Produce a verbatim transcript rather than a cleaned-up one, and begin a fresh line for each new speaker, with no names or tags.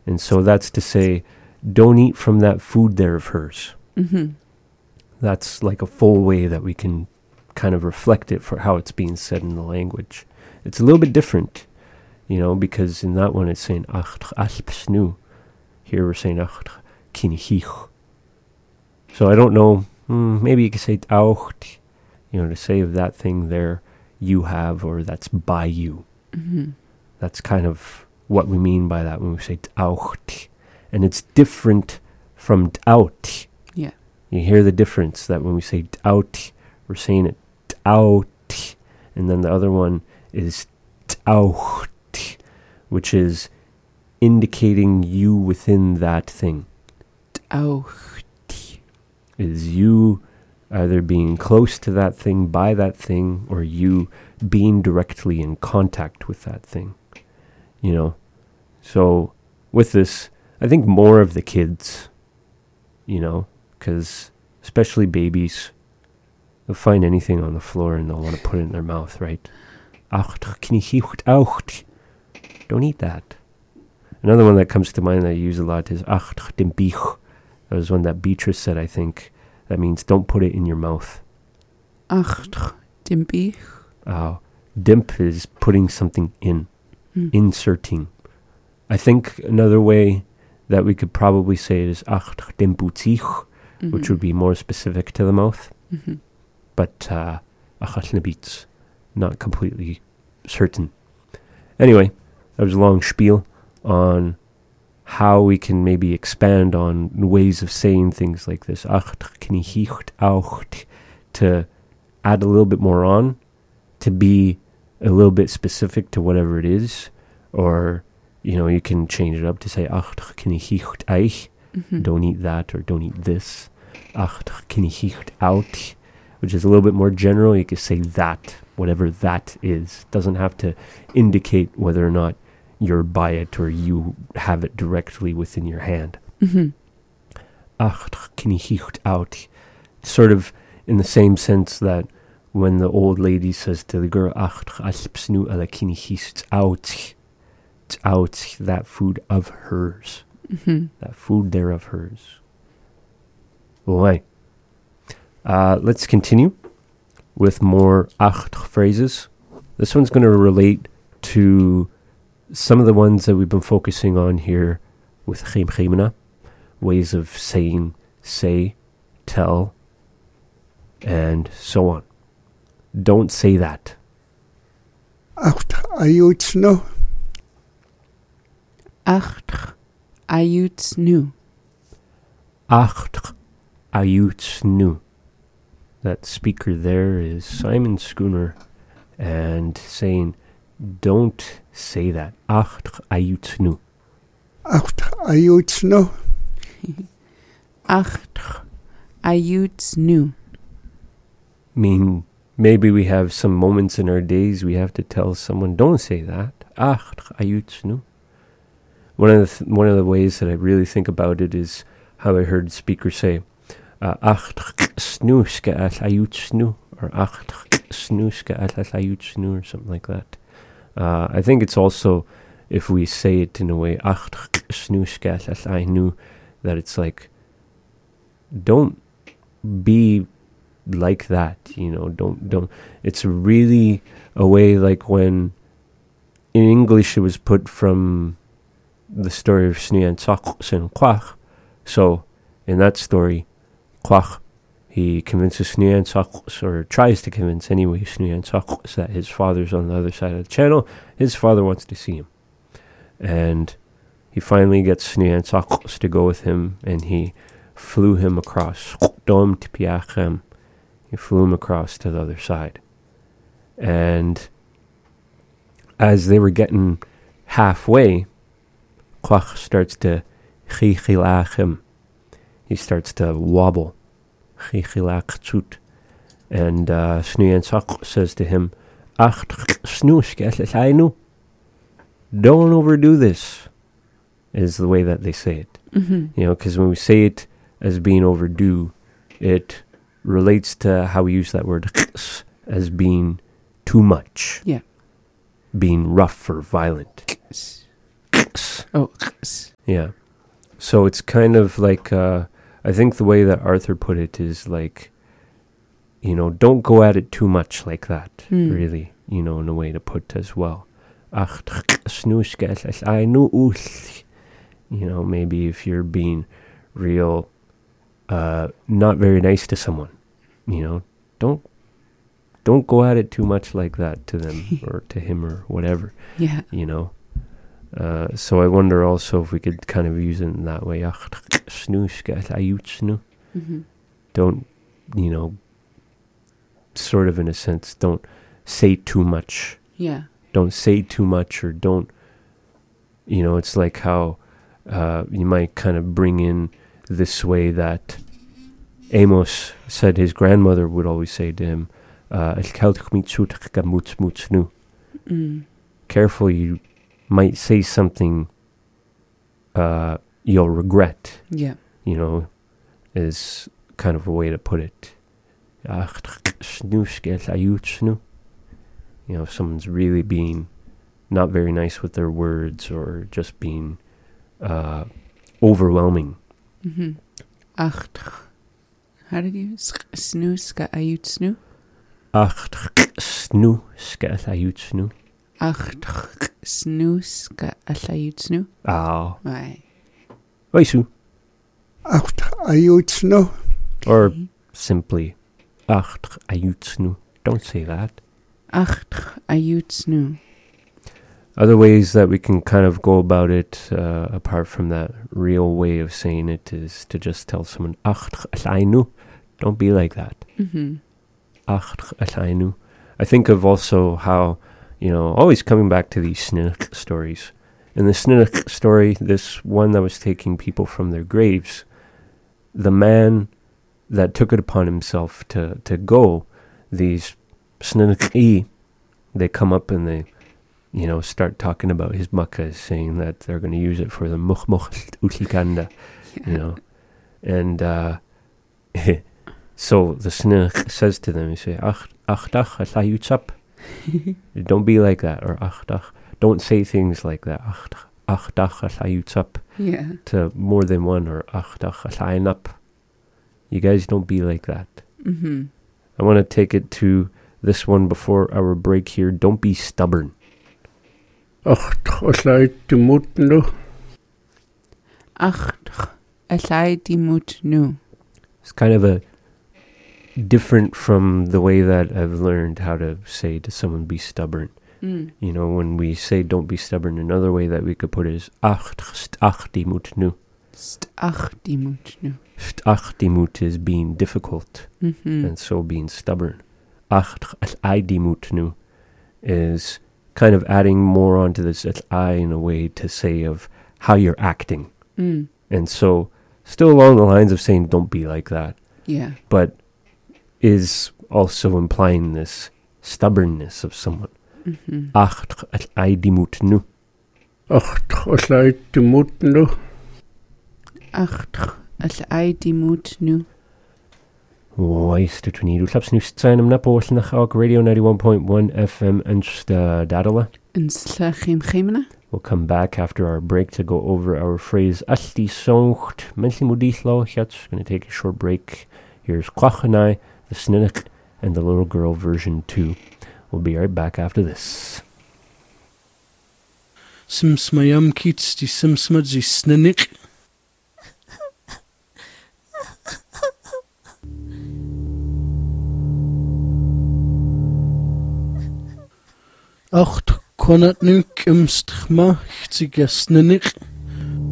And so that's to say, don't eat from that food there of hers.
Mm-hmm.
That's like a full way that we can kind of reflect it for how it's being said in the language. It's a little bit different, you know, because in that one it's saying acht alpsnu. Here we're saying acht kinihich. So I don't know, mm, maybe you could say aucht, you know, to say of that thing there you have, or that's by you.
Mm-hmm.
That's kind of what we mean by that when we say aucht. And it's different from out.
Yeah.
You hear the difference that when we say out, we're saying it out, and then the other one is out, which is indicating you within that thing.
Aucht.
Is you either being close to that thing, by that thing, or you being directly in contact with that thing. You know? So, with this, I think more of the kids, you know, because especially babies, they'll find anything on the floor and they'll want to put it in their mouth, right? Don't eat that. Another one that comes to mind that I use a lot is that was one that Beatrice said, I think. That means don't put it in your mouth.
Acht dimpich.
Uh, dimp is putting something in,
Mm.
inserting. I think another way that we could probably say it is acht dimputich,
Mm-hmm.
which would be more specific to the mouth.
Mm-hmm.
But uh, achatnabits, not completely certain. Anyway, that was a long spiel on how we can maybe expand on ways of saying things like this. Acht knihicht aucht, to add a little bit more on, to be a little bit specific to whatever it is, or you know, you can change it up to say acht knihicht eich.
Mm-hmm.
Don't eat that, or don't eat this. Acht knihicht out, which is a little bit more general. You could say that, whatever that is. Doesn't have to indicate whether or not you're by it or you have it directly within your hand.
Mm-hmm.
Acht knihicht out. Sort of in the same sense that when the old lady says to the girl, acht alpsnu ala knihicht out, it's out, that food of hers.
Mm-hmm.
That food there of hers. Right. Uh, let's continue with more acht phrases. This one's going to relate to some of the ones that we've been focusing on here with Chaim Chaimena, ways of saying, say, tell, and so on. Don't say that.
Acht ayutsno.
Acht ayutsnu.
Acht ayutsnu. That speaker there is Simon Schooner, and saying, don't say that. Acht ayutsnu.
Acht ayutsno.
Acht ayutsnu.
I mean, maybe we have some moments in our days we have to tell someone, don't say that. Acht ayutsnu. One of the th- one of the ways that I really think about it is how I heard speakers say, acht snoeske al ayutsnu, or acht snoeske al ayutsnu, or something like that. Uh, I think it's also, if we say it in a way, acht snoeske al aynu, that it's like, don't be like that, you know, don't, don't, it's really a way like when, in English it was put from the story of Snu and Tsakos and Kwach. So, in that story, Kwach, he convinces Snu and Tsakos, or tries to convince anyway Snu and Tsakos, that his father's on the other side of the channel. His father wants to see him. And he finally gets Snu and Tsakos to go with him, and he flew him across. He flew him across to the other side. And as they were getting halfway, Kwach starts to chichilach. He starts to wobble. Chichilach tzut. And uh, Snu and Tsakos says to him, Acht snoeske, don't overdo this, is the way that they say it.
Mm-hmm.
You know, because when we say it as being overdue, it relates to how we use that word as being too much.
Yeah.
Being rough or violent.
Oh, s-
Yeah. So it's kind of like, uh, I think the way that Arthur put it is like, you know, don't go at it too much like that,
Hmm.
really, you know, in a way to put as well. Ach, snoeskel, I know, you know, maybe if you're being real, uh, not very nice to someone, you know, don't, don't go at it too much like that to them or to him or whatever,
yeah.
you know. Uh, so I wonder also if we could kind of use it in that way. Ach, snoeskel, ayutsnu.
Mm-hmm.
Don't, you know, sort of in a sense, don't say too much.
Yeah.
Don't say too much, or don't, you know, it's like how uh, you might kind of bring in this way that Amos said his grandmother would always say to him, uh,
Mm.
careful, you might say something uh, you'll regret,
Yeah.
you know, is kind of a way to put it. You know, if someone's really being not very nice with their words or just being uh, overwhelming.
Mm-hmm. Ach, how did you snoo ska ayut snoo?
Ach, snu, skel ayut snu.
Ach, snoo ska ayut snoo?
Ah,
Right.
oisu.
Ach, ayutsnu.
Or simply, ach, ayut snu. Don't say that.
Ach, ayut snoo.
Other ways that we can kind of go about it, uh, apart from that real way of saying it, is to just tell someone, ach, alainu. Don't be like that.
Mm-hmm.
Ach, alainu. I think of also how, you know, always coming back to these Sninach stories. In the Sninach story, this one that was taking people from their graves, the man that took it upon himself to, to go, these Sninach, they come up and they, you know, start talking about his makkahs, saying that they're going to use it for the mukhmukh utlikanda, you know. And uh, so the Sninach says to them, he say, ach, ach, dach, atlayutsap. Don't be like that, or ach, dach. Don't say things like that, ach, ach, dach, atlayutsap,
Yeah.
to more than one, or ach, dach, atlaynap. You guys don't be like that.
Mm-hmm.
I want to take it to this one before our break here. Don't be stubborn.
Ach, ayutsnu.
Ach, alai di mut nu.
It's kind of a different from the way that I've learned how to say to someone, be stubborn.
Mm.
You know, when we say don't be stubborn, another way that we could put it is ach, ach di mut nu.
St ach di mut nu.
Ach di mut is being difficult,
Mm-hmm.
and so being stubborn. Ach ai di mut nu is kind of adding more onto this I in a way to say of how you're acting.
Mm.
And so still along the lines of saying don't be like that,
Yeah.
but is also implying this stubbornness of someone.
Mm-hmm.
Ach ai di mut nu.
Ach, ayutsnu.
Ach, alai di mut nu.
Weist het wanneer u klaps nu zijn om napo nach ook Radio ninety-one point one F M and uh, dadala.
En slachim gemena.
We'll come back after our break to go over our phrase Asti songt. Mensen mudislo. It's going to take a short break. Here's Kwachanai, the Sninach, and the Little Girl version two. We'll be right back after this.
Simsmayam kits die simsmad die Sninach. Acht konat nu kimstma chtiga Sninach.